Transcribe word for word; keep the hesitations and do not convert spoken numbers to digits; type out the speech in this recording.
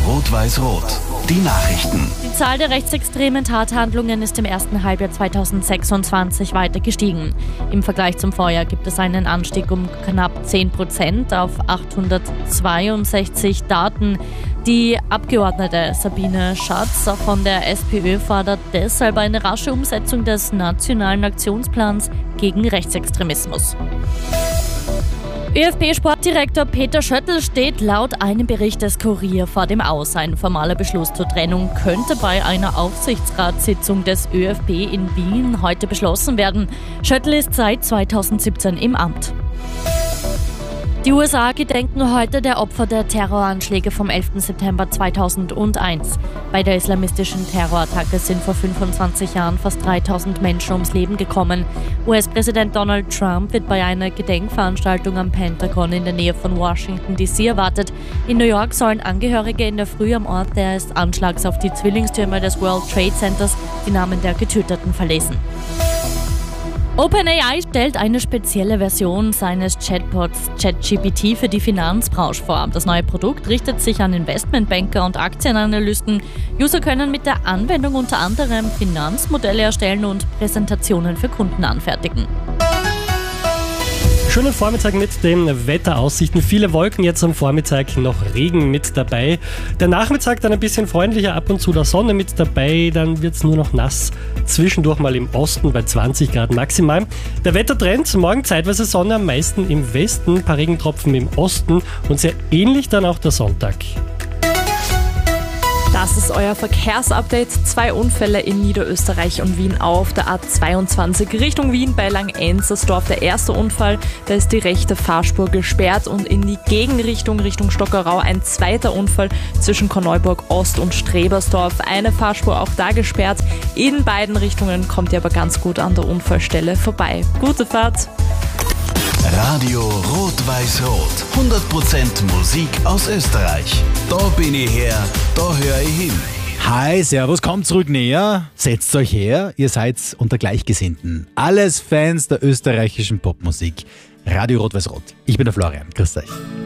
Rot-Weiß-Rot. Die Nachrichten. Die Zahl der rechtsextremen Tathandlungen ist im ersten Halbjahr zweitausendsechsundzwanzig weiter gestiegen. Im Vergleich zum Vorjahr gibt es einen Anstieg um knapp zehn Prozent auf achthundertzweiundsechzig Taten. Die Abgeordnete Sabine Schatz von der SPÖ fordert deshalb eine rasche Umsetzung des Nationalen Aktionsplans gegen Rechtsextremismus. ÖFB-Sportdirektor Peter Schöttl steht laut einem Bericht des Kurier vor dem Aus. Ein formaler Beschluss zur Trennung könnte bei einer Aufsichtsratssitzung des ÖFB in Wien heute beschlossen werden. Schöttl ist seit zweitausendsiebzehn im Amt. Die U S A gedenken heute der Opfer der Terroranschläge vom elften September zweitausendeins. Bei der islamistischen Terrorattacke sind vor fünfundzwanzig Jahren fast dreitausend Menschen ums Leben gekommen. U S-Präsident Donald Trump wird bei einer Gedenkveranstaltung am Pentagon in der Nähe von Washington D C erwartet. In New York sollen Angehörige in der Früh am Ort des Anschlags auf die Zwillingstürme des World Trade Centers die Namen der Getöteten verlesen. OpenAI stellt eine spezielle Version seines Chatbots ChatGPT für die Finanzbranche vor. Das neue Produkt richtet sich an Investmentbanker und Aktienanalysten. User können mit der Anwendung unter anderem Finanzmodelle erstellen und Präsentationen für Kunden anfertigen. Schönen Vormittag mit den Wetteraussichten. Viele Wolken, jetzt am Vormittag noch Regen mit dabei. Der Nachmittag dann ein bisschen freundlicher, ab und zu der Sonne mit dabei. Dann wird es nur noch nass. Zwischendurch mal im Osten bei zwanzig Grad maximal. Der Wettertrend, morgen zeitweise Sonne, am meisten im Westen, ein paar Regentropfen im Osten und sehr ähnlich dann auch der Sonntag. Das ist euer Verkehrsupdate. Zwei Unfälle in Niederösterreich und Wien auf der A zweiundzwanzig Richtung Wien bei Langenzersdorf. Der erste Unfall, da ist die rechte Fahrspur gesperrt und in die Gegenrichtung Richtung Stockerau ein zweiter Unfall zwischen Korneuburg Ost und Strebersdorf. Eine Fahrspur auch da gesperrt. In beiden Richtungen kommt ihr aber ganz gut an der Unfallstelle vorbei. Gute Fahrt! Radio Rot-Weiß-Rot. hundert Prozent Musik aus Österreich. Da bin ich her, da höre ich hin. Hi, servus, kommt zurück näher, setzt euch her, ihr seid unter Gleichgesinnten. Alles Fans der österreichischen Popmusik. Radio Rot-Weiß-Rot. Ich bin der Florian, grüßt euch.